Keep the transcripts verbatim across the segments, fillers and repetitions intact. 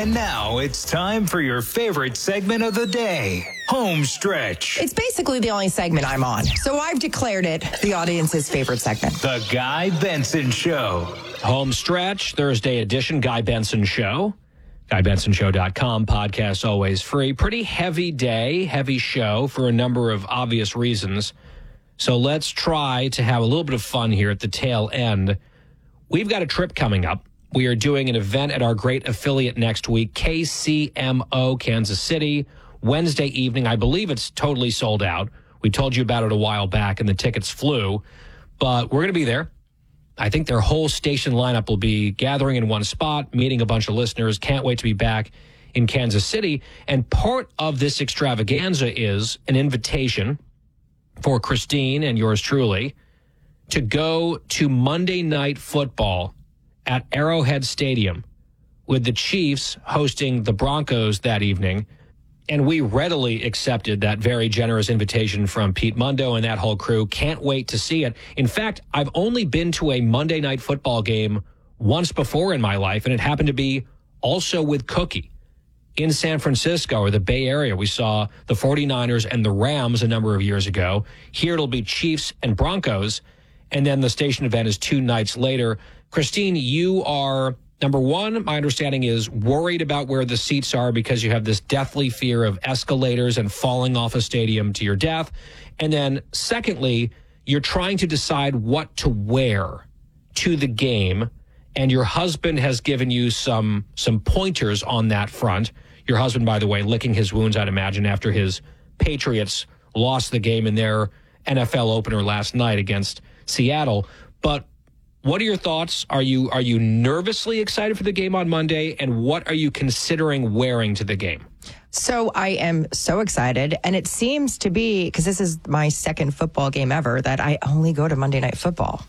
And now it's time for your favorite segment of the day, Home Stretch. It's basically the only segment I'm on, so I've declared it the audience's favorite segment. The Guy Benson Show. Home Stretch, Thursday edition, Guy Benson Show. Guy Benson Show dot com, podcast always free. Pretty heavy day, heavy show for a number of obvious reasons. So let's try to have a little bit of fun here at the tail end. We've got a trip coming up. We are doing an event at our great affiliate next week, K C M O, Kansas City, Wednesday evening. I believe it's totally sold out. We told you about it a while back, and the tickets flew. But we're going to be there. I think their whole station lineup will be gathering in one spot, meeting a bunch of listeners. Can't wait to be back in Kansas City. And part of this extravaganza is an invitation for Christine and yours truly to go to Monday Night Football at Arrowhead Stadium with the Chiefs hosting the Broncos that evening. And we readily accepted that very generous invitation from Pete Mundo and that whole crew. Can't wait to see it. In fact, I've only been to a Monday Night Football game once before in my life, and it happened to be also with Cookie in San Francisco or the Bay Area. We saw the 49ers and the Rams a number of years ago. Here it'll be Chiefs and Broncos, and then the station event is two nights later. Christine, you are, number one, my understanding is worried about where the seats are because you have this deathly fear of escalators and falling off a stadium to your death. And then secondly, you're trying to decide what to wear to the game. And your husband has given you some some pointers on that front. Your husband, by the way, licking his wounds, I'd imagine, after his Patriots lost the game in their N F L opener last night against Seattle. But what are your thoughts? Are you are you nervously excited for the game on Monday? And what are you considering wearing to the game? So I am so excited. And it seems to be, because this is my second football game ever, that I only go to Monday Night Football.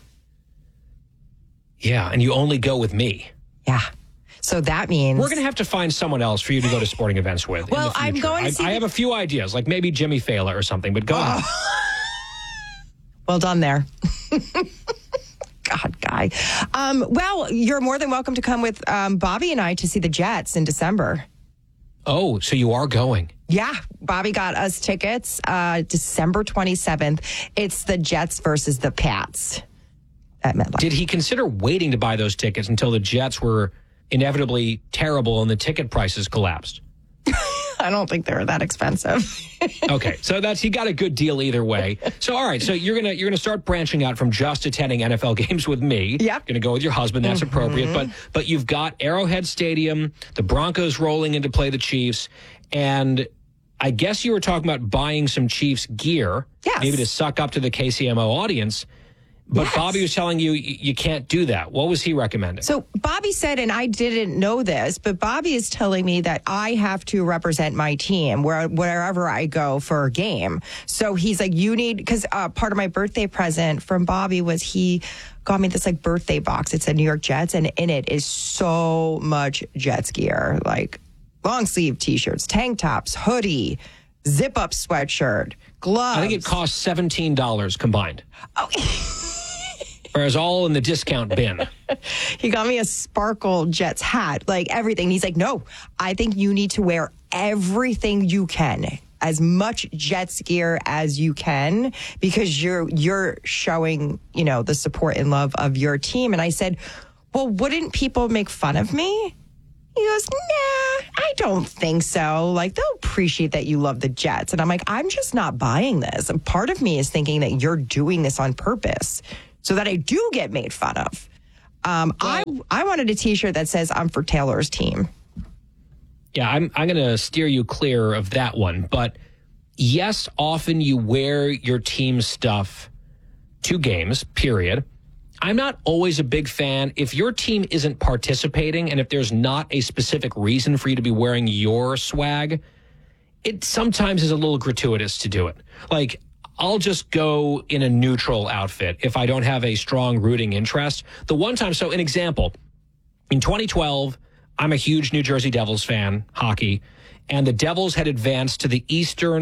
Yeah, and you only go with me. Yeah. So that means we're going to have to find someone else for you to go to sporting events with. Well, in the I'm going to I, see I the- have a few ideas, like maybe Jimmy Fallon or something, but go on. Well done there. God, Guy. Um, well, you're more than welcome to come with um, Bobby and I to see the Jets in December. Oh, so you are going. Yeah, Bobby got us tickets uh, December twenty-seventh. It's the Jets versus the Pats at MetLife. Did he consider waiting to buy those tickets until the Jets were inevitably terrible and the ticket prices collapsed? I don't think they're that expensive. Okay, so that's he got a good deal either way. So all right, so you're gonna you're gonna start branching out from just attending N F L games with me. Yep. Gonna go with your husband. That's Mm-hmm. appropriate. But but you've got Arrowhead Stadium, the Broncos rolling in to play the Chiefs, and I guess you were talking about buying some Chiefs gear, Yes. maybe to suck up to the K C M O audience. But Yes. Bobby was telling you y- you can't do that. What was he recommending? So Bobby said, and I didn't know this, but Bobby is telling me that I have to represent my team where, wherever I go for a game. So he's like, you need, because uh, part of my birthday present from Bobby was he got me this like birthday box. It's a New York Jets, and in it is so much Jets gear, like long sleeve t-shirts, tank tops, hoodie, zip up sweatshirt, gloves. I think it costs seventeen dollars combined. Oh. Whereas all in the discount bin. He got me a sparkle Jets hat, like everything. He's like, no, I think you need to wear everything you can, as much Jets gear as you can, because you're you're showing, you know, the support and love of your team. And I said, well, wouldn't people make fun of me? He goes, nah, I don't think so. Like, they'll appreciate that you love the Jets. And I'm like, I'm just not buying this. And part of me is thinking that you're doing this on purpose so that I do get made fun of. Um, I I wanted a T-shirt that says I'm for Taylor's team. Yeah, I'm I'm going to steer you clear of that one. But yes, often you wear your team stuff to games, period. I'm not always a big fan. If your team isn't participating and if there's not a specific reason for you to be wearing your swag, it sometimes is a little gratuitous to do it. Like, I'll just go in a neutral outfit if I don't have a strong rooting interest. The one time, so an example, in twenty twelve, I'm a huge New Jersey Devils fan, hockey, and the Devils had advanced to the Eastern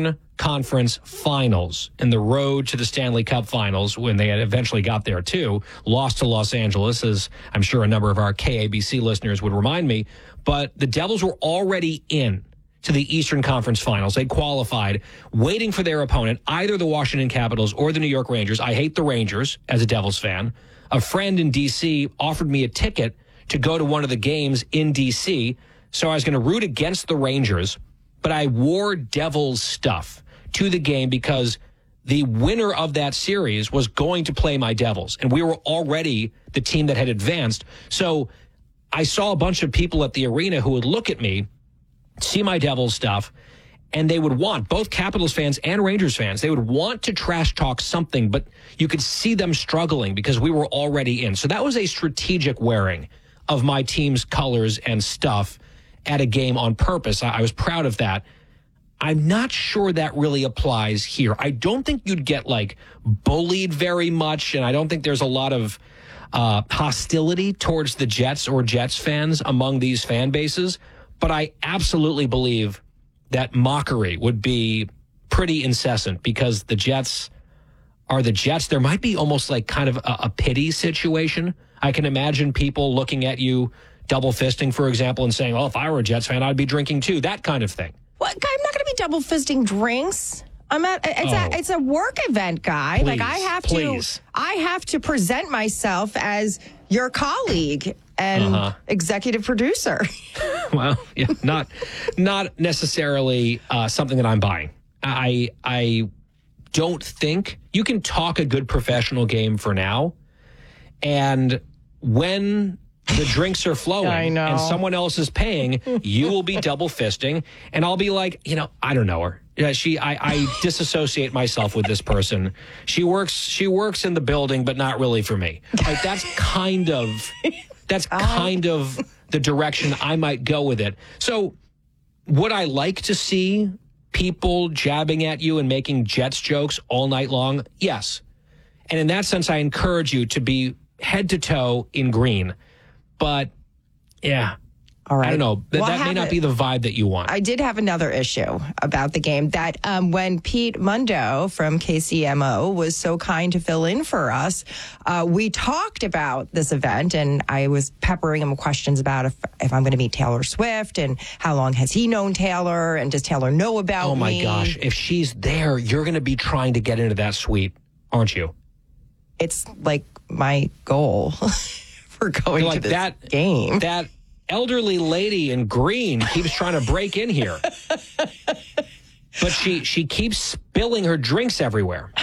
Conference Finals and the road to the Stanley Cup Finals, when they had eventually got there too, lost to Los Angeles, as I'm sure a number of our K A B C listeners would remind me. But the Devils were already in to the Eastern Conference Finals. They qualified, waiting for their opponent, either the Washington Capitals or the New York Rangers. I hate the Rangers as a Devils fan. A friend in D C offered me a ticket to go to one of the games in D C, so I was going to root against the Rangers, but I wore Devils stuff to the game because the winner of that series was going to play my Devils, and we were already the team that had advanced. So I saw a bunch of people at the arena who would look at me, see my Devils stuff, and they would want, both Capitals fans and Rangers fans, they would want to trash talk something, but you could see them struggling because we were already in. So that was a strategic wearing of my team's colors and stuff at a game on purpose. I, I was proud of that. I'm not sure that really applies here. I don't think you'd get like bullied very much, and I don't think there's a lot of uh, hostility towards the Jets or Jets fans among these fan bases. But I absolutely believe that mockery would be pretty incessant because the Jets are the Jets. There might be almost like kind of a, a pity situation. I can imagine people looking at you double fisting, for example, and saying, oh, if I were a Jets fan, I'd be drinking too, that kind of thing. Well, I'm not going to be double fisting drinks. I'm at it's Oh. a it's a work event, guy. Please, like I have please. to I have to present myself as your colleague and Uh-huh. executive producer. Well, yeah, not not necessarily uh, something that I'm buying. I I don't think you can talk a good professional game for now, and when the drinks are flowing I know. and someone else is paying, you will be double fisting, and I'll be like, you know, I don't know her. Yeah, she. I, I disassociate myself with this person. She works. She works in the building, but not really for me. Like that's kind of. That's kind of the direction I might go with it. So would I like to see people jabbing at you and making Jets jokes all night long? Yes. And in that sense, I encourage you to be head to toe in green. But, yeah. All right. I don't know. Th- Well, that may have not it- be the vibe that you want. I did have another issue about the game that um, when Pete Mundo from K C M O was so kind to fill in for us, uh, we talked about this event and I was peppering him questions about if, if I'm going to meet Taylor Swift and how long has he known Taylor and does Taylor know about me? Oh, my gosh. If she's there, you're going to be trying to get into that suite, aren't you? It's like my goal for going You're like to this that game. That elderly lady in green keeps trying to break in here. But she she keeps spilling her drinks everywhere.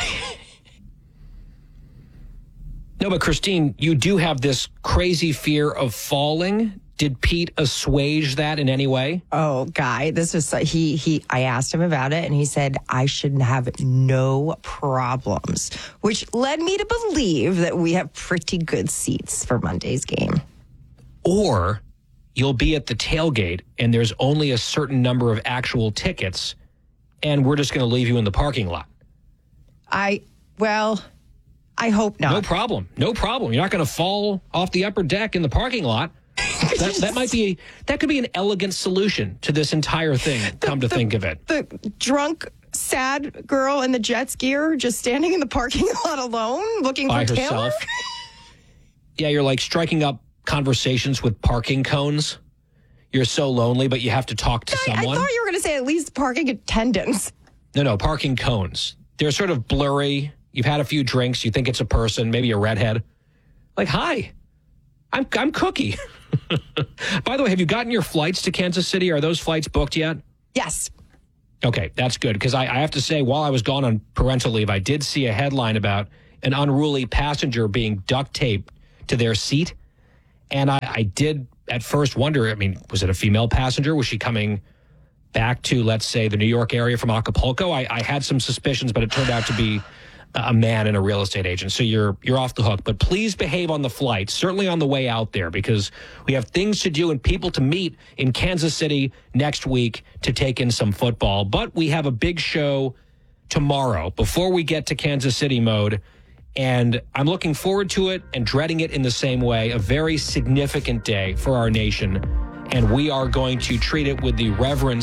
No, but Christine, you do have this crazy fear of falling. Did Pete assuage that in any way? Oh, Guy, this was he. He. I asked him about it, and he said I should have no problems, which led me to believe that we have pretty good seats for Monday's game. Or you'll be at the tailgate, and there's only a certain number of actual tickets, and we're just going to leave you in the parking lot. I well, I hope not. No problem. No problem. You're not going to fall off the upper deck in the parking lot. That, that might be that could be an elegant solution to this entire thing. Come to the, think of it, the drunk, sad girl in the jet skier just standing in the parking lot alone, looking by for herself. Taylor. Yeah, you're like striking up conversations with parking cones. You're so lonely, but you have to talk to I, I someone. thought you were going to say at least parking attendants. No, no, parking cones. They're sort of blurry. You've had a few drinks. You think it's a person, maybe a redhead. Like, hi, I'm I'm Cookie. By the way, have you gotten your flights to Kansas City? Are those flights booked yet? Yes. Okay, that's good. Because I, I have to say, while I was gone on parental leave, I did see a headline about an unruly passenger being duct taped to their seat. And I, I did at first wonder, I mean, was it a female passenger? Was she coming back to, let's say, the New York area from Acapulco? I, I had some suspicions, but it turned out to be a man and a real estate agent. So you're you're off the hook. But please behave on the flight, certainly on the way out there, because we have things to do and people to meet in Kansas City next week to take in some football. But we have a big show tomorrow before we get to Kansas City mode. And I'm looking forward to it and dreading it in the same way. A very significant day for our nation. And we are going to treat it with the reverence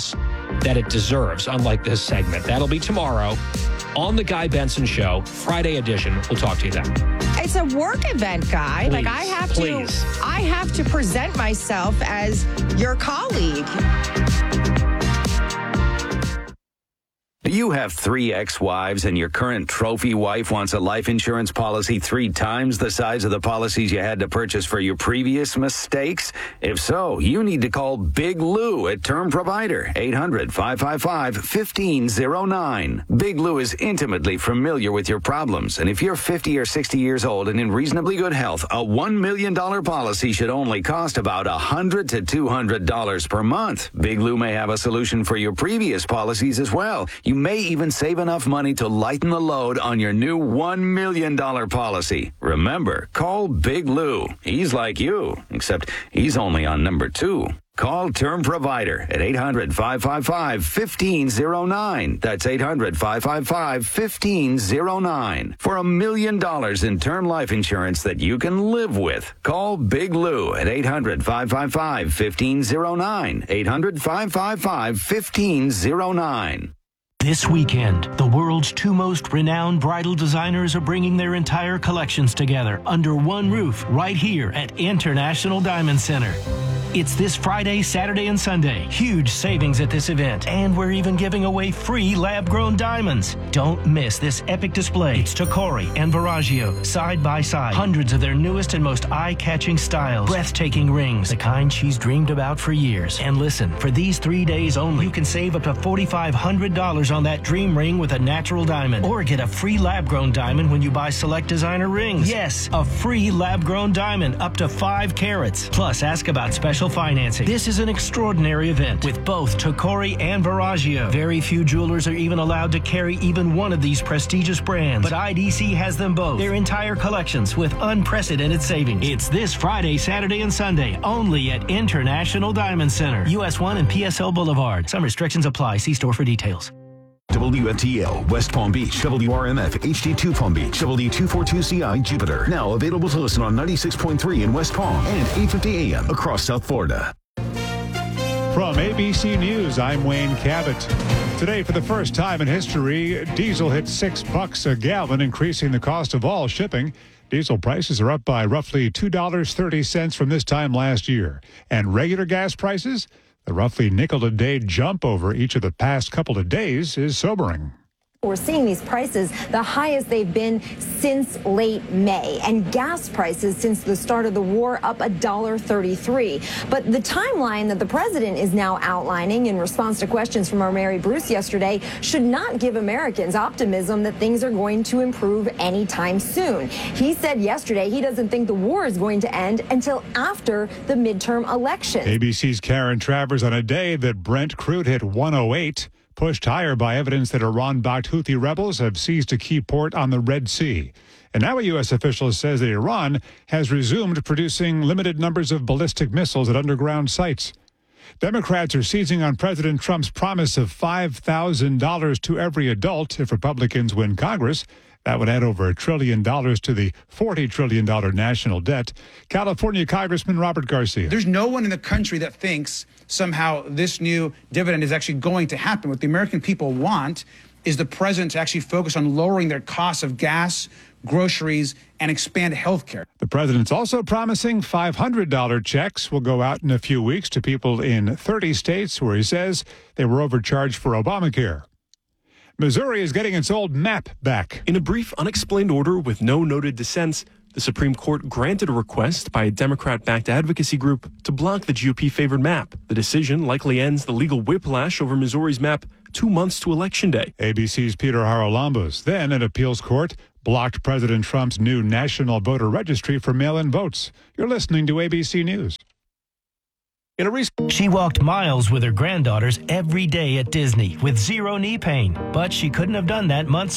that it deserves, unlike this segment. That'll be tomorrow on The Guy Benson Show, Friday edition. We'll talk to you then. It's a work event, Guy. Please, like I have please. to I have to present myself as your colleague. You have three ex-wives and your current trophy wife wants a life insurance policy three times the size of the policies you had to purchase for your previous mistakes? If so, you need to call Big Lou at Term Provider, eight hundred, five five five, one five zero nine. Big Lou is intimately familiar with your problems, and if you're fifty or sixty years old and in reasonably good health, a one million dollars policy should only cost about one hundred to two hundred dollars per month. Big Lou may have a solution for your previous policies as well. You may even save enough money to lighten the load on your new one million dollars policy. Remember, call Big Lou. He's like you, except he's only on number two. Call Term Provider at eight hundred, five five five, one five zero nine. That's eight hundred, five five five, one five zero nine. For a million dollars in term life insurance that you can live with. Call Big Lou at eight hundred, five five five, one five zero nine. eight hundred, five five five, one five zero nine. This weekend, the world's two most renowned bridal designers are bringing their entire collections together under one roof right here at International Diamond Center. It's this Friday, Saturday, and Sunday. Huge savings at this event. And we're even giving away free lab-grown diamonds. Don't miss this epic display. It's Tacori and Verragio, side by side. Hundreds of their newest and most eye-catching styles. Breathtaking rings, the kind she's dreamed about for years. And listen, for these three days only, you can save up to four thousand five hundred dollars on that dream ring with a natural diamond. Or get a free lab-grown diamond when you buy select designer rings. Yes, a free lab-grown diamond up to five carats. Plus, ask about special financing. This is an extraordinary event with both Tacori and Verragio. Very few jewelers are even allowed to carry even one of these prestigious brands, but I D C has them both. Their entire collections with unprecedented savings. It's this Friday, Saturday, and Sunday only at International Diamond Center, U S one and P S L Boulevard. Some restrictions apply. See store for details. W F T L, West Palm Beach, W R M F, H D two Palm Beach, W two forty-two C I, Jupiter. Now available to listen on ninety-six point three in West Palm and eight fifty A M across South Florida. From A B C News, I'm Wayne Cabot. Today, for the first time in history, diesel hit six bucks a gallon, increasing the cost of all shipping. Diesel prices are up by roughly two dollars and thirty cents from this time last year. And regular gas prices? The roughly nickel-a-day jump over each of the past couple of days is sobering. We're seeing these prices the highest they've been since late May, and gas prices since the start of the war up one dollar and thirty-three cents. But the timeline that the president is now outlining in response to questions from our Mary Bruce yesterday should not give Americans optimism that things are going to improve anytime soon. He said yesterday he doesn't think the war is going to end until after the midterm election. A B C's Karen Travers on a day that Brent crude hit one oh eight. Pushed higher by evidence that Iran-backed Houthi rebels have seized a key port on the Red Sea. And now a U S official says that Iran has resumed producing limited numbers of ballistic missiles at underground sites. Democrats are seizing on President Trump's promise of five thousand dollars to every adult if Republicans win Congress. That would add over a trillion dollars to the forty trillion dollars national debt. California Congressman Robert Garcia. There's no one in the country that thinks somehow this new dividend is actually going to happen. What the American people want is the president to actually focus on lowering their costs of gas, groceries, and expand health care. The president's also promising five hundred dollars checks will go out in a few weeks to people in thirty states where he says they were overcharged for Obamacare. Missouri is getting its old map back. In a brief, unexplained order with no noted dissents, the Supreme Court granted a request by a Democrat-backed advocacy group to block the G O P-favored map. The decision likely ends the legal whiplash over Missouri's map two months to Election Day. A B C's Peter Haralambos, then an appeals court, blocked President Trump's new national voter registry for mail-in votes. You're listening to A B C News. In a recent, she walked miles with her granddaughters every day at Disney with zero knee pain, but she couldn't have done that months ago.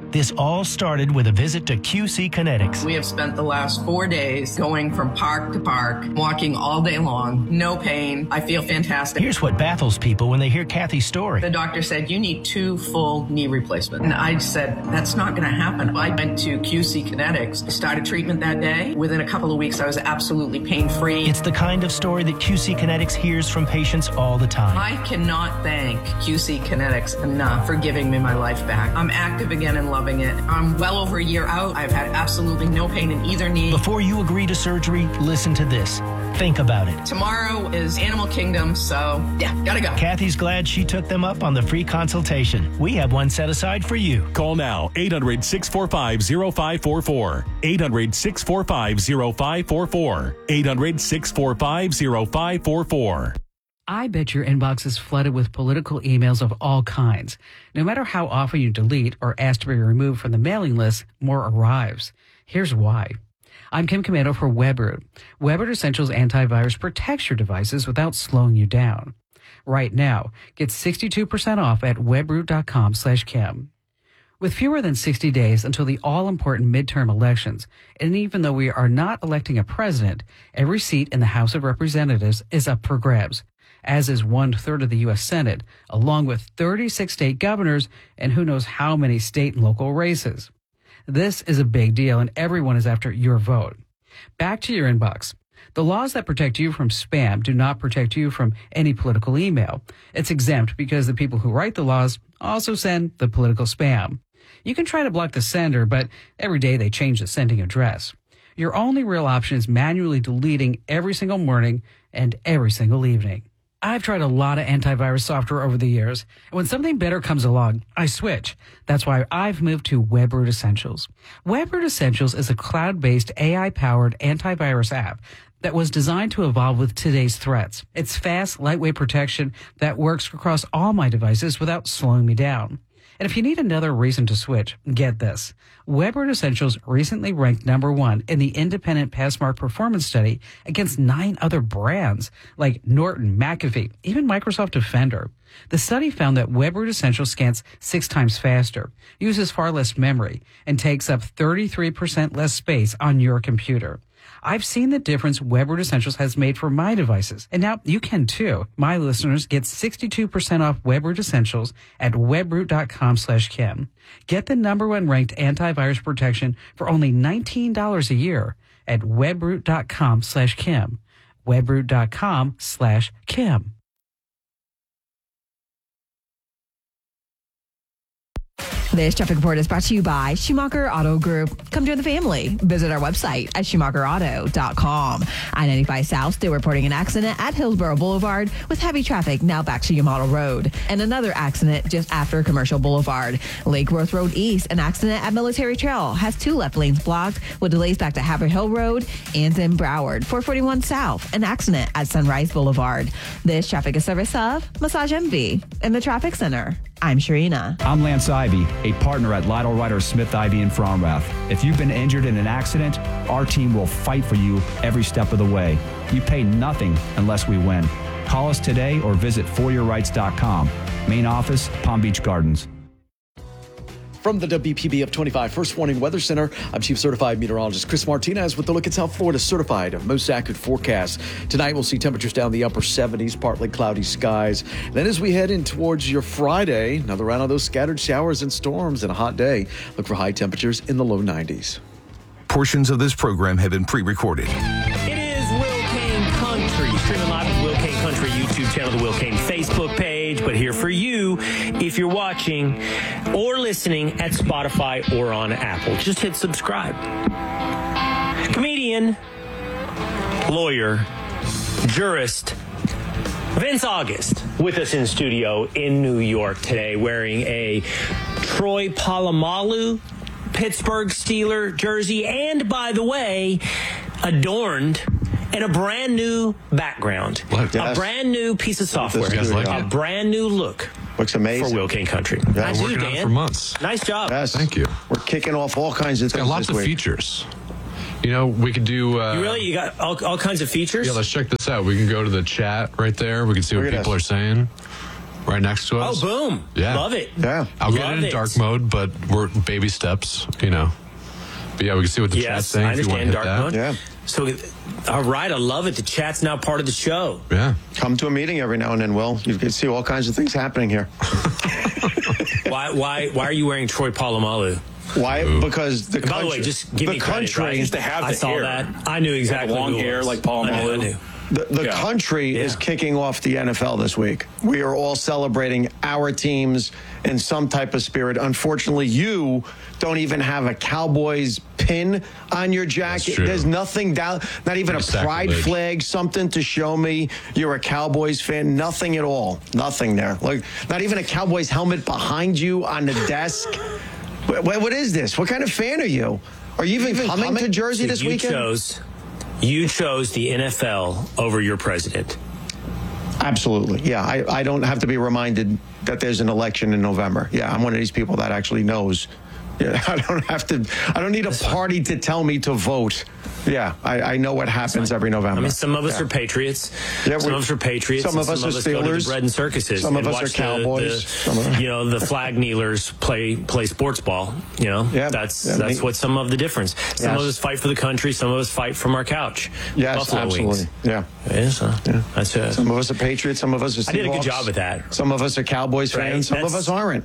This all started with a visit to Q C Kinetics. We have spent the last four days going from park to park, walking all day long, no pain. I feel fantastic. Here's what baffles people when they hear Kathy's story. The doctor said, you need two full knee replacements. And I said, that's not going to happen. I went to Q C Kinetics, started treatment that day. Within a couple of weeks, I was absolutely pain-free. It's the kind of story that Q C Kinetics hears from patients all the time. I cannot thank Q C Kinetics enough for giving me my life back. I'm active again and loving it. I'm well over a year out. I've had absolutely no pain in either knee. Before you agree to surgery, listen to this. Think about it. Tomorrow is Animal Kingdom, so yeah, gotta go. Kathy's glad she took them up on the free consultation. We have one set aside for you. Call now, eight hundred, six four five, zero five four four. eight hundred, six four five, zero five four four. eight hundred, six four five, zero five four four. I bet your inbox is flooded with political emails of all kinds. No matter how often you delete or ask to be removed from the mailing list, more arrives. Here's why. I'm Kim Commando for WebRoot. WebRoot Essentials Antivirus protects your devices without slowing you down. Right now, get sixty-two percent off at webroot.com slash Kim. With fewer than sixty days until the all-important midterm elections, and even though we are not electing a president, every seat in the House of Representatives is up for grabs, as is one-third of the U S Senate, along with thirty-six state governors and who knows how many state and local races. This is a big deal, and everyone is after your vote. Back to your inbox. The laws that protect you from spam do not protect you from any political email. It's exempt because the people who write the laws also send the political spam. You can try to block the sender, but every day they change the sending address. Your only real option is manually deleting every single morning and every single evening. I've tried a lot of antivirus software over the years, and when something better comes along, I switch. That's why I've moved to WebRoot Essentials. WebRoot Essentials is a cloud-based, A I-powered antivirus app that was designed to evolve with today's threats. It's fast, lightweight protection that works across all my devices without slowing me down. And if you need another reason to switch, get this. WebRoot Essentials recently ranked number one in the independent Passmark performance study against nine other brands like Norton, McAfee, even Microsoft Defender. The study found that WebRoot Essentials scans six times faster, uses far less memory, and takes up thirty-three percent less space on your computer. I've seen the difference WebRoot Essentials has made for my devices, and now you can too. My listeners get sixty-two percent off WebRoot Essentials at webroot.com slash Kim. Get the number one ranked antivirus protection for only nineteen dollars a year at webroot.com slash Kim. webroot.com slash Kim. This traffic report is brought to you by Schumacher Auto Group. Come join the family. Visit our website at schumacher auto dot com. I ninety-five South still reporting an accident at Hillsborough Boulevard with heavy traffic now back to Yamato Road. And another accident just after Commercial Boulevard. Lake Worth Road East, an accident at Military Trail has two left lanes blocked with delays back to Haver Hill Road and in Broward. four forty-one South, an accident at Sunrise Boulevard. This traffic is service of Massage M V in the Traffic Center. I'm Sharina. I'm Lance Ivy, a partner at Lytle Ryder Smith Ivy in Fromrath. If you've been injured in an accident, our team will fight for you every step of the way. You pay nothing unless we win. Call us today or visit for your rights dot com. Main office, Palm Beach Gardens. From the W P B F twenty-five First Warning Weather Center, I'm Chief Certified Meteorologist Chris Martinez with a look at South Florida's certified most accurate forecast. Tonight, we'll see temperatures down the upper seventies, partly cloudy skies. Then as we head in towards your Friday, another round of those scattered showers and storms and a hot day. Look for high temperatures in the low nineties. Portions of this program have been pre-recorded. It is Will Kane Country. Streaming live with Will Kane Country YouTube channel, the Will Kane Facebook page. But here for you, if you're watching or listening at Spotify or on Apple, just hit subscribe. Comedian, lawyer, jurist, Vince August with us in studio in New York today wearing a Troy Polamalu Pittsburgh Steeler jersey and, by the way, adorned in a brand new background. Look, a yes. brand new piece of software. Like a it? brand new look. Looks amazing. For Will Kane Country. Yeah, nice working you, on Dan. it for months. Nice job. Yes. Thank you. We're kicking off all kinds of it's things. Got lots this of week. features. You know, we could do... Uh, you really? You got all, all kinds of features? Yeah, let's check this out. We can go to the chat right there. We can see what people are saying. right next to us. Oh, boom. Yeah. Love it. Yeah. I'll Love get it in it. dark mode, but we're baby steps, you know. But yeah, we can see what the Yes, chat's saying I if you want to understand hit dark that. mode. So, all right, I love it. The chat's now part of the show. Yeah. Come to a meeting every now and then, Will. You can see all kinds of things happening here. Why why, why are you wearing Troy Polamalu? Why? Ooh. Because the and by country, the way, just give the me credit, country, right? Used to have I the saw hair. that. I knew exactly. Long who it hair was. like Paul I knew, I knew. The, the Yeah. country Yeah. is kicking off the N F L this week. We are all celebrating our teams in some type of spirit. Unfortunately, you don't even have a Cowboys pin on your jacket. There's nothing down, not even a pride Sacrilege. flag, something to show me you're a Cowboys fan. Nothing at all. Nothing there. Like, not even a Cowboys helmet behind you on the desk. What, what is this? What kind of fan are you? Are you even, even coming, coming to Jersey So this you weekend? Chose, you chose the N F L over your president. Absolutely. Yeah. I, I don't have to be reminded that there's an election in November. Yeah. I'm one of these people that actually knows. Yeah, I don't have to, I don't need a party to tell me to vote. Yeah. I, I know what happens every November. I mean, some of us yeah. are patriots. Yeah, some we- of us are patriots. some of and us some are of us go to Steelers. the bread and circuses. Some of and us are watch the- Cowboys. The, Some of- you know, the flag kneelers play play sports ball. You know, Yeah. that's Yeah, that's me- what some of the difference. Some Yes. of us fight for the country. Some of us fight from our couch. Yes, Buffalo absolutely. wings. Yeah. Yeah, so Yeah. that's it. Some of us are Patriots. Some of us are I did a good Seahawks. job with that. Some of us are Cowboys Right? fans. Some of That's- us aren't.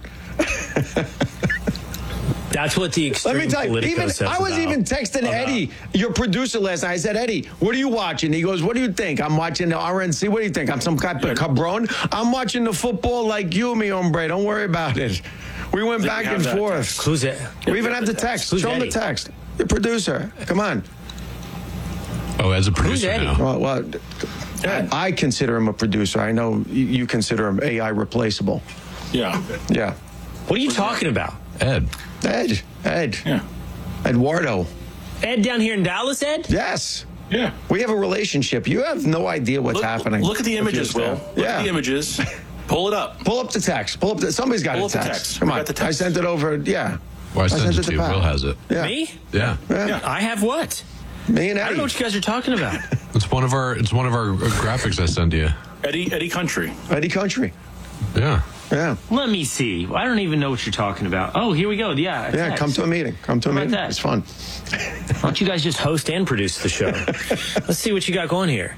That's what the extreme Let me tell you, Politico even says I was about- even texting about- Eddie, your producer, last night. I said, Eddie, what are you watching? He goes, what do you think? I'm watching the R N C. What do you think? I'm some type of cabron? I'm watching the football like you, mi hombre. Don't worry about it. We went back and forth. Who's it? We even have the text. Who's Show him the Eddie? text. The producer. Come on. Oh, as a producer Eddie? now. Well, well I, I consider him a producer. I know you, you consider him A I replaceable. Yeah. Yeah. What are you talking about? Ed. Ed. Ed. Yeah. Eduardo. Ed down here in Dallas, Ed? Yes. Yeah. We have a relationship. You have no idea what's Look, happening. look at the with images, you, Will. Stan. Look Yeah. at the images. Pull it up. Pull up the text. Pull up the. Somebody's got Pull a up the text. text. Come We on. got the text. I sent it over. Yeah. Well, I sent it sent it to to you. Pat. Will has it. Yeah. Me? Yeah. Yeah. I have what? Me and I don't Eddie. know what you guys are talking about. It's one of our. It's one of our uh, graphics I send you. Eddie Eddie Country. Eddie Country. Yeah. Yeah. Let me see. I don't even know what you're talking about. Oh, here we go. Yeah. a Yeah. text. Come to a meeting. Come to a How about meeting. that? It's fun. Why don't you guys just host and produce the show? Let's see what you got going here.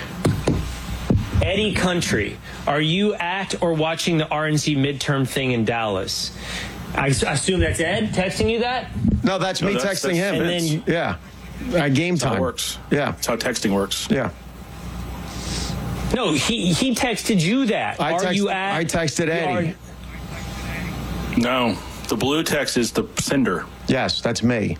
Eddie Country, are you at or watching the R N C midterm thing in Dallas? I s- assume that's Ed texting you that? No, that's No, me that's- texting that's him. And then you- yeah. Uh, game That's how time. it works. Yeah. That's how texting works. Yeah. No, he he texted you that. I, are text, you at? I texted the Eddie. R- No. The blue text is the sender. Yes, that's me.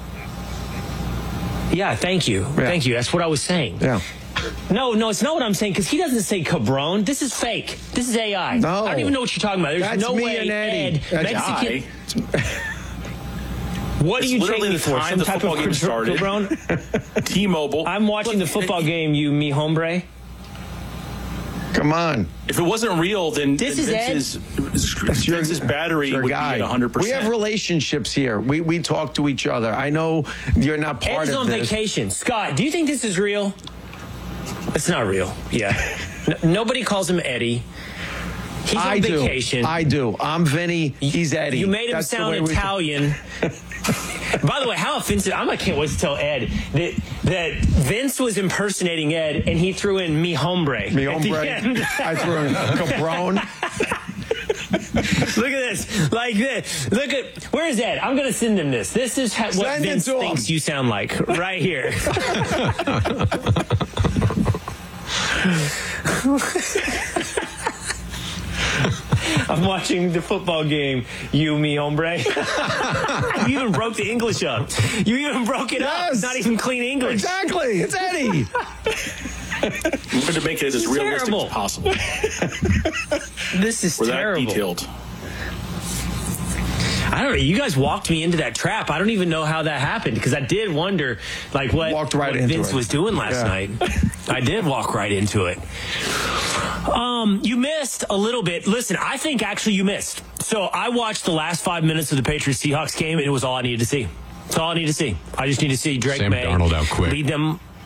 Yeah, thank you. Yeah. Thank you. That's what I was saying. Yeah. No, no, it's not what I'm saying because he doesn't say cabron. This is fake. This is A I. No. I don't even know what you're talking about. There's That's no me way and Eddie. Ed, That's Mexican. I. What are It's you literally taking me the for? time Some the type of football game started. cabron? T-Mobile. I'm watching the football game, you mi hombre. Come on. If it wasn't real, then This then is Vince's, That's your- Vince's battery your would guy. be at one hundred We have percent. relationships here. We we talk to each other. I know you're not part Ed's of on this. vacation. Scott, do you think this is real? It's not real. Yeah. N- nobody calls him Eddie. He's on I do. vacation. I do. I'm Vinny. He's Eddie. You made him That's the sound way we- Italian. By the way, how offensive! I'm, I can't wait to tell Ed that that Vince was impersonating Ed, and he threw in "mi hombre." Me at the hombre. end. I threw in cabron. Look at this, like this. Look at where's Ed? I'm going to send him this. This is ha- what Send it Vince to him. thinks you sound like, right here. I'm watching the football game, you mi hombre. You even broke the English up. You even broke it up. Yes. It's not even clean English. Exactly. It's Eddie. I'm going to make it as realistic terrible. as possible. This is We're that terrible. detailed. I don't know. You guys walked me into that trap. I don't even know how that happened because I did wonder, like, what, Walked right what into Vince it. was doing last Yeah. night. I did walk right into it. Um, you missed a little bit. Listen, I think actually you missed. So I watched the last five minutes of the Patriots Seahawks game, and it was all I needed to see. It's all I need to see. I just need to see Drake Sam May Darnold out quick. lead them.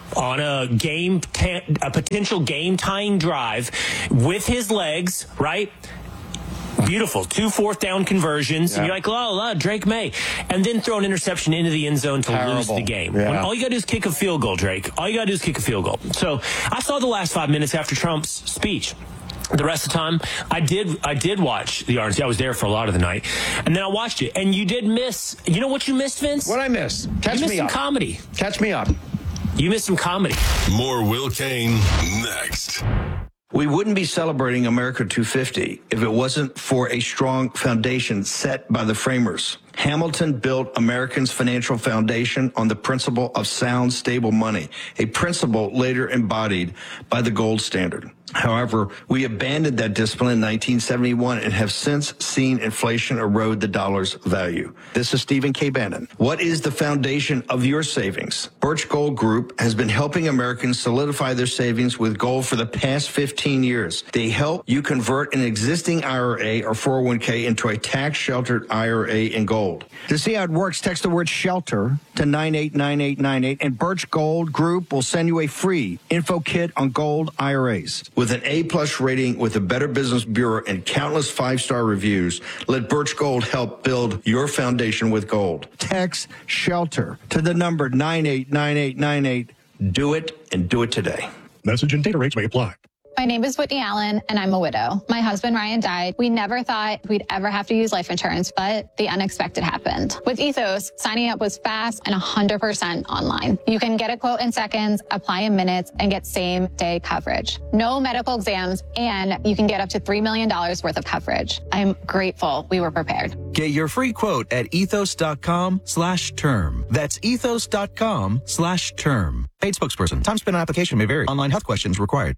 on a game, ta- a potential game-tying drive with his legs, right? Beautiful. Two fourth down conversions. Yeah. And you're like, oh, oh, Drake May. And then throw an interception into the end zone to Terrible. lose the game. Yeah. When all you got to do is kick a field goal, Drake. All you got to do is kick a field goal. So I saw the last five minutes after Trump's speech. The rest of the time, I did I did watch the R N C. I was there for a lot of the night. And then I watched it. And you did miss, you know what you missed, Vince? What I missed? Catch you missed me some up. comedy. Catch me up. You missed some comedy. More Will Kane next. We wouldn't be celebrating America two fifty if it wasn't for a strong foundation set by the framers. Hamilton built Americans' financial foundation on the principle of sound, stable money, a principle later embodied by the gold standard. However, we abandoned that discipline in nineteen seventy-one and have since seen inflation erode the dollar's value. This is Stephen K. Bannon. What is the foundation of your savings? Birch Gold Group has been helping Americans solidify their savings with gold for the past fifteen years. They help you convert an existing I R A or four oh one k into a tax-sheltered I R A in gold. To see how it works, text the word SHELTER to nine eight nine eight nine eight, and Birch Gold Group will send you a free info kit on gold I R As. With an A-plus rating with the Better Business Bureau and countless five-star reviews, let Birch Gold help build your foundation with gold. Text SHELTER to the number nine eight nine eight nine eight. Do it, and do it today. Message and data rates may apply. My name is Whitney Allen, and I'm a widow. My husband, Ryan, died. We never thought we'd ever have to use life insurance, but the unexpected happened. With Ethos, signing up was fast and one hundred percent online. You can get a quote in seconds, apply in minutes, and get same-day coverage. No medical exams, and you can get up to three million dollars worth of coverage. I'm grateful we were prepared. Get your free quote at ethos.com slash term. That's ethos.com slash term. Paid spokesperson. Time spent on application may vary. Online health questions required.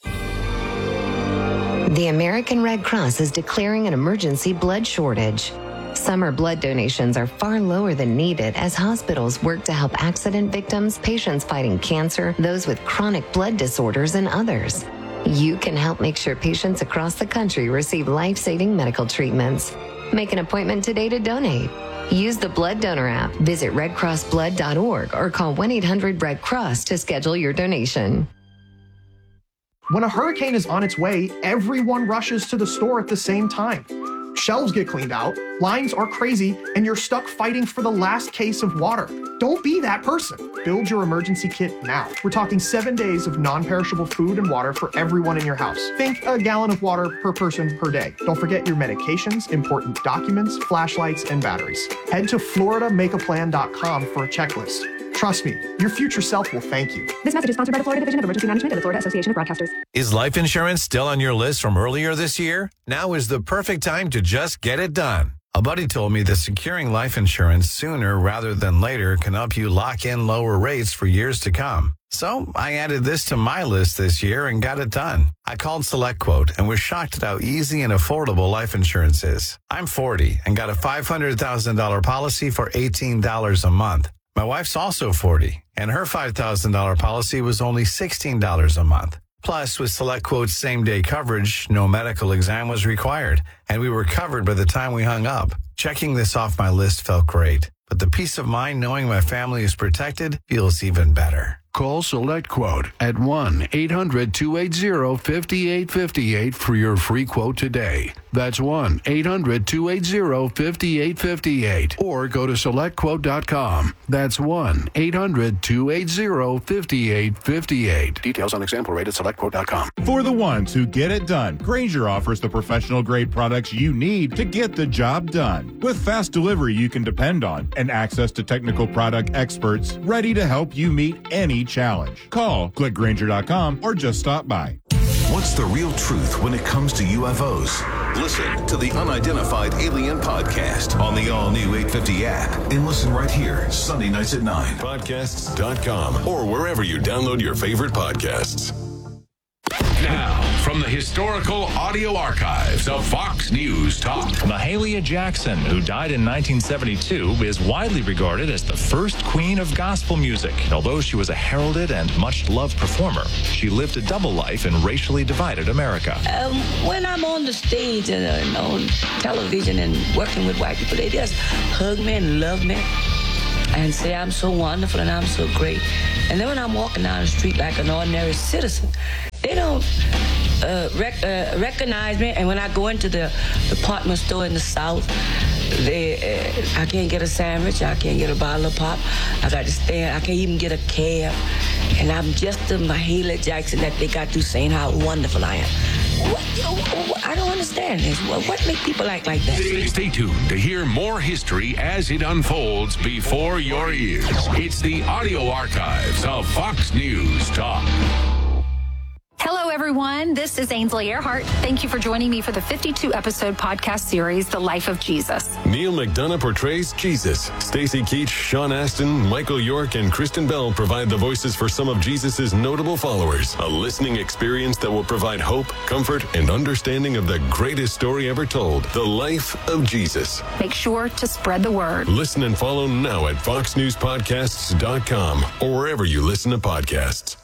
The American Red Cross is declaring an emergency blood shortage. Summer blood donations are far lower than needed as hospitals work to help accident victims, patients fighting cancer, those with chronic blood disorders, and others. You can help make sure patients across the country receive life-saving medical treatments. Make an appointment today to donate. Use the Blood Donor app, visit red cross blood dot org, or call one eight hundred red cross to schedule your donation. When a hurricane is on its way, everyone rushes to the store at the same time. Shelves get cleaned out, lines are crazy, and you're stuck fighting for the last case of water. Don't be that person. Build your emergency kit now. We're talking seven days of non-perishable food and water for everyone in your house. Think a gallon of water per person per day. Don't forget your medications, important documents, flashlights, and batteries. Head to florida make a plan dot com for a checklist. Trust me, your future self will thank you. This message is sponsored by the Florida Division of Emergency Management and the Florida Association of Broadcasters. Is life insurance still on your list from earlier this year? Now is the perfect time to just get it done. A buddy told me that securing life insurance sooner rather than later can help you lock in lower rates for years to come. So I added this to my list this year and got it done. I called SelectQuote and was shocked at how easy and affordable life insurance is. I'm forty and got a five hundred thousand dollars policy for eighteen dollars a month. My wife's also forty, and her five thousand dollars policy was only sixteen dollars a month. Plus, with SelectQuote's same-day coverage, no medical exam was required, and we were covered by the time we hung up. Checking this off my list felt great, but the peace of mind knowing my family is protected feels even better. Call SelectQuote at one eight hundred two eight zero five eight five eight for your free quote today. That's one eight hundred two eight zero five eight five eight. Or go to select quote dot com. That's one eight hundred two eight zero five eight five eight. Details on example rate at select quote dot com. For the ones who get it done, Grainger offers the professional-grade products you need to get the job done. With fast delivery you can depend on and access to technical product experts ready to help you meet any challenge. Call, click Grainger dot com, or just stop by. What's the real truth when it comes to U F Os? Listen to the Unidentified Alien Podcast on the all-new eight fifty app and listen right here, Sunday nights at nine. Podcasts dot com or wherever you download your favorite podcasts. Now, from the historical audio archives of Fox News Talk. Mahalia Jackson, who died in nineteen seventy-two, is widely regarded as the first queen of gospel music. Although she was a heralded and much-loved performer, she lived a double life in racially divided America. Um, when I'm on the stage and uh, on television and working with white people, they just hug me and love me. and say I'm so wonderful and I'm so great. And then when I'm walking down the street like an ordinary citizen, they don't uh, rec- uh, recognize me. And when I go into the department store in the South, they, uh, I can't get a sandwich. I can't get a bottle of pop. I got to stand. I can't even get a cab. And I'm just the Mahalia Jackson that they got to saying how wonderful I am. What, what, I don't understand this. What, what makes people act like that? Stay tuned to hear more history as it unfolds before your ears. It's the audio archives of Fox News Talk. Hello, everyone. This is Ainsley Earhart. Thank you for joining me for the fifty-two episode podcast series, The Life of Jesus. Neil McDonough portrays Jesus. Stacey Keach, Sean Astin, Michael York, and Kristen Bell provide the voices for some of Jesus's notable followers. A listening experience that will provide hope, comfort, and understanding of the greatest story ever told, the life of Jesus. Make sure to spread the word. Listen and follow now at fox news podcasts dot com or wherever you listen to podcasts.